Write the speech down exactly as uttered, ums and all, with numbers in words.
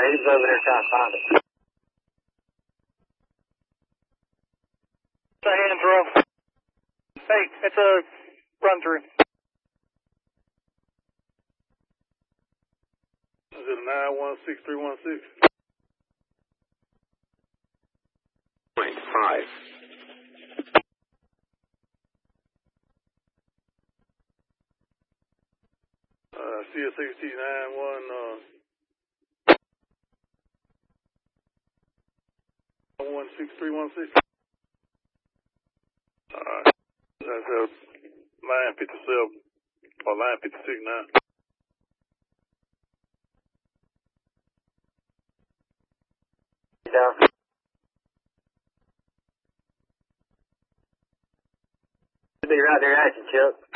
he's over there trying to find it. It's a hands row. Hey, it's a run through. Is it a nine one six three one six? Point five. Uh, C S H T nine one, uh, one six three one six. Alright. That's uh, line fifty-seven, or line fifty-six now. Down. Should be right there at you, Chuck.